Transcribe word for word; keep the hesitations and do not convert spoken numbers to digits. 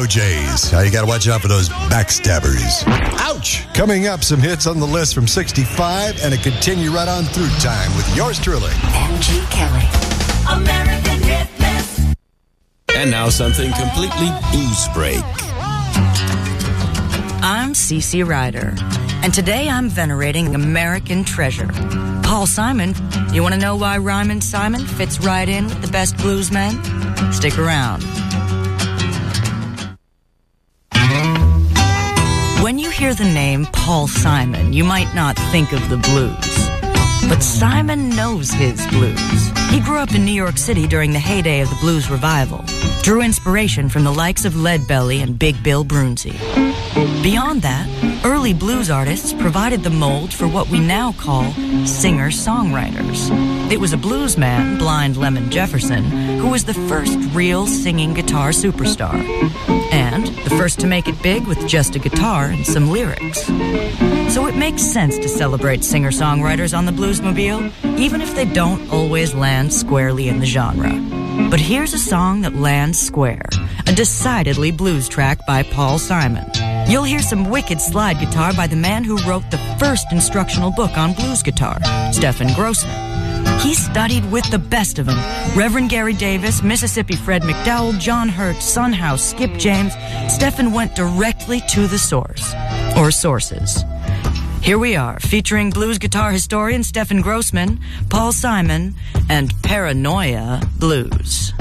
O Js. Now you got to watch out for those backstabbers. Ouch! Coming up, some hits on the list from sixty-five, and a continue right on through time with yours truly, M G Kelly. American Hit List. And now something completely booze break. I'm Cece Ryder, and today I'm venerating American treasure, Paul Simon. You want to know why Ryman Simon fits right in with the best bluesmen? Stick around. When you hear the name Paul Simon, you might not think of the blues. But Simon knows his blues. He grew up in New York City during the heyday of the blues revival, drew inspiration from the likes of Leadbelly and Big Bill Broonzy. Beyond that, early blues artists provided the mold for what we now call singer-songwriters. It was a blues man, Blind Lemon Jefferson, who was the first real singing guitar superstar, and the first to make it big with just a guitar and some lyrics. So it makes sense to celebrate singer-songwriters on the Bluesmobile, even if they don't always land squarely in the genre. But here's a song that lands square, a decidedly blues track by Paul Simon. You'll hear some wicked slide guitar by the man who wrote the first instructional book on blues guitar, Stephen Grossman. He studied with the best of them, Reverend Gary Davis, Mississippi Fred McDowell, John Hurt, Son House, Skip James. Stephen went directly to the source, or sources. Here we are, featuring blues guitar historian Stephen Grossman, Paul Simon, and Paranoia Blues.